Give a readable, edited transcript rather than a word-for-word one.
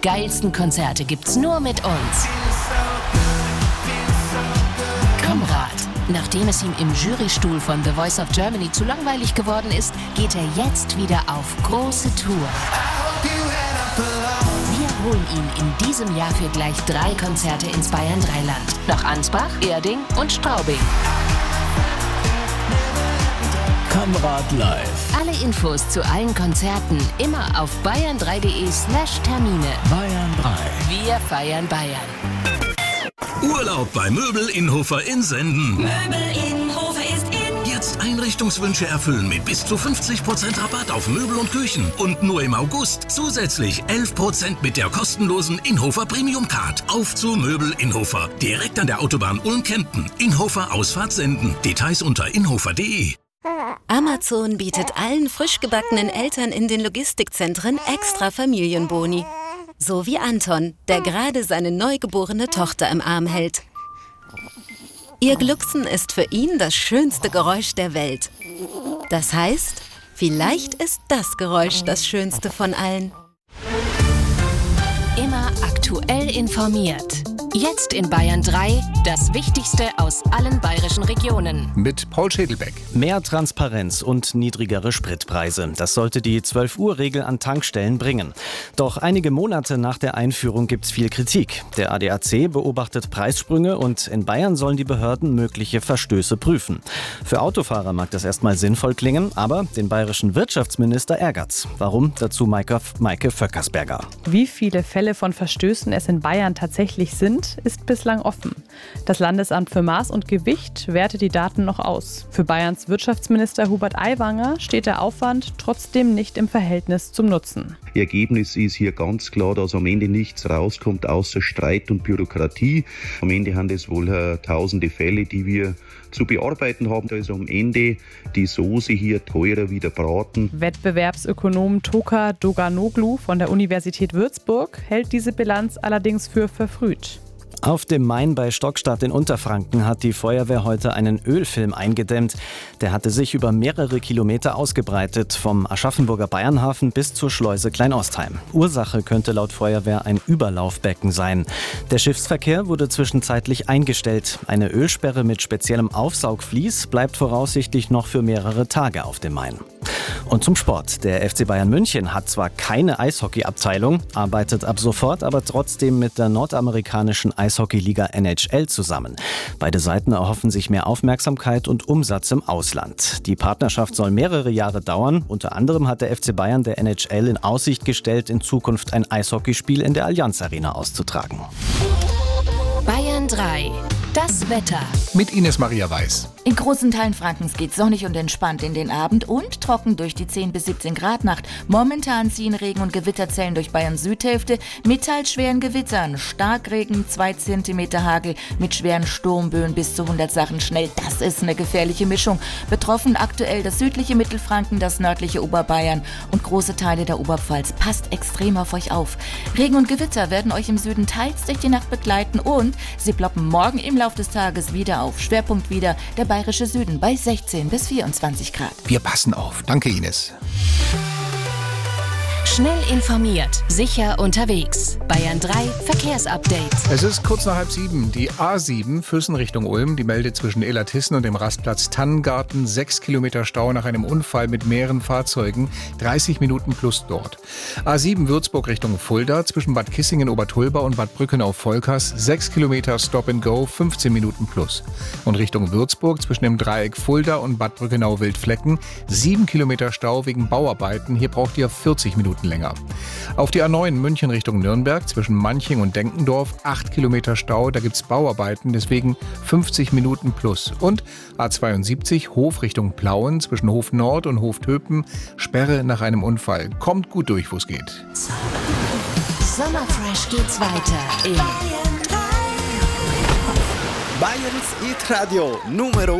geilsten Konzerte gibt's nur mit uns. Konrad. Nachdem es ihm im Jurystuhl von The Voice of Germany zu langweilig geworden ist, geht er jetzt wieder auf große Tour. Wir holen ihn in diesem Jahr für gleich 3 Konzerte ins Bayern-3-Land. Nach Ansbach, Erding und Straubing. Konrad live. Alle Infos zu allen Konzerten immer auf bayern3.de/Termine. Bayern 3. Wir feiern Bayern. Urlaub bei Möbel Innhofer in Senden. Möbel Innhofer ist in. Jetzt Einrichtungswünsche erfüllen mit bis zu 50% Rabatt auf Möbel und Küchen. Und nur im August zusätzlich 11% mit der kostenlosen Innhofer Premium Card. Auf zu Möbel Innhofer. Direkt an der Autobahn Ulm-Kempten. Innhofer Ausfahrt Senden. Details unter innhofer.de. Amazon bietet allen frisch gebackenen Eltern in den Logistikzentren extra Familienboni. So wie Anton, der gerade seine neugeborene Tochter im Arm hält. Ihr Glucksen ist für ihn das schönste Geräusch der Welt. Das heißt, vielleicht ist das Geräusch das schönste von allen. Immer aktuell informiert. Jetzt in Bayern 3, das Wichtigste aus allen bayerischen Regionen. Mit Paul Schädelbeck. Mehr Transparenz und niedrigere Spritpreise. Das sollte die 12-Uhr-Regel an Tankstellen bringen. Doch einige Monate nach der Einführung gibt es viel Kritik. Der ADAC beobachtet Preissprünge und in Bayern sollen die Behörden mögliche Verstöße prüfen. Für Autofahrer mag das erstmal sinnvoll klingen, aber den bayerischen Wirtschaftsminister ärgert's. Warum? Dazu Maike Vöckersberger. Wie viele Fälle von Verstößen es in Bayern tatsächlich sind, ist bislang offen. Das Landesamt für Maß und Gewicht wertet die Daten noch aus. Für Bayerns Wirtschaftsminister Hubert Aiwanger steht der Aufwand trotzdem nicht im Verhältnis zum Nutzen. Ergebnis ist hier ganz klar, dass am Ende nichts rauskommt außer Streit und Bürokratie. Am Ende haben es wohl tausende Fälle, die wir zu bearbeiten haben. Also am Ende die Soße hier teurer wie der Braten. Wettbewerbsökonom Toka Doganoglu von der Universität Würzburg hält diese Bilanz allerdings für verfrüht. Auf dem Main bei Stockstadt in Unterfranken hat die Feuerwehr heute einen Ölfilm eingedämmt. Der hatte sich über mehrere Kilometer ausgebreitet, vom Aschaffenburger Bayernhafen bis zur Schleuse Kleinostheim. Ursache könnte laut Feuerwehr ein Überlaufbecken sein. Der Schiffsverkehr wurde zwischenzeitlich eingestellt. Eine Ölsperre mit speziellem Aufsaugvlies bleibt voraussichtlich noch für mehrere Tage auf dem Main. Und zum Sport. Der FC Bayern München hat zwar keine Eishockeyabteilung, arbeitet ab sofort aber trotzdem mit der nordamerikanischen Eishockeyliga NHL zusammen. Beide Seiten erhoffen sich mehr Aufmerksamkeit und Umsatz im Ausland. Die Partnerschaft soll mehrere Jahre dauern. Unter anderem hat der FC Bayern der NHL in Aussicht gestellt, in Zukunft ein Eishockeyspiel in der Allianz Arena auszutragen. Bayern 3, das Wetter. Mit Ines Maria Weiß. In großen Teilen Frankens geht sonnig und entspannt in den Abend und trocken durch die 10 bis 17 Grad Nacht. Momentan ziehen Regen- und Gewitterzellen durch Bayerns Südhälfte mit teils schweren Gewittern. Starkregen, 2 Zentimeter Hagel mit schweren Sturmböen bis zu 100 Sachen schnell. Das ist eine gefährliche Mischung. Betroffen aktuell das südliche Mittelfranken, das nördliche Oberbayern und große Teile der Oberpfalz. Passt extrem auf euch auf. Regen und Gewitter werden euch im Süden teils durch die Nacht begleiten und sie ploppen morgen im Laufe des Tages wieder auf. Schwerpunkt wieder der bayerische Süden bei 16 bis 24 Grad. Wir passen auf. Danke, Ines. Schnell informiert, sicher unterwegs. Bayern 3 Verkehrsupdate. Es ist kurz nach 6:30. Die A7 Füssen Richtung Ulm, die meldet zwischen Illertissen und dem Rastplatz Tannengarten 6 Kilometer Stau nach einem Unfall mit mehreren Fahrzeugen. 30 Minuten plus dort. A7 Würzburg Richtung Fulda zwischen Bad Kissingen-Obertulba und Bad Brückenau-Volkers 6 Kilometer Stop and Go, 15 Minuten plus. Und Richtung Würzburg zwischen dem Dreieck Fulda und Bad Brückenau-Wildflecken 7 Kilometer Stau wegen Bauarbeiten. Hier braucht ihr 40 Minuten länger. Auf die A9 München Richtung Nürnberg zwischen Manching und Denkendorf 8 Kilometer Stau, da gibt's Bauarbeiten, deswegen 50 Minuten plus. Und A72 Hof Richtung Plauen zwischen Hof Nord und Hof Töpen, Sperre nach einem Unfall. Kommt gut durch, wo es geht. Sommerfresh geht's weiter in Bayerns Hit Radio Numero